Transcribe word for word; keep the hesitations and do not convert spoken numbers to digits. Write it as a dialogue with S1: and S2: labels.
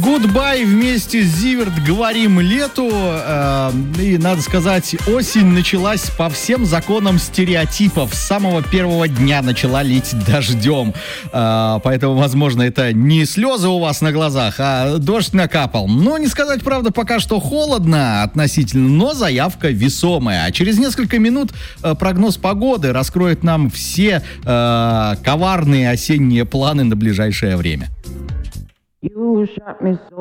S1: Гудбай вместе с Зиверт говорим лету. Э, и, надо сказать, осень началась по всем законам стереотипов. С самого первого дня начала лить дождем. Э, поэтому, возможно, это не слезы у вас на глазах, а дождь накапал. Но не сказать, правда, пока что холодно относительно, но заявка весомая. А через несколько минут э, прогноз погоды раскроет нам все э, коварные осенние планы на ближайшее время. You shot me so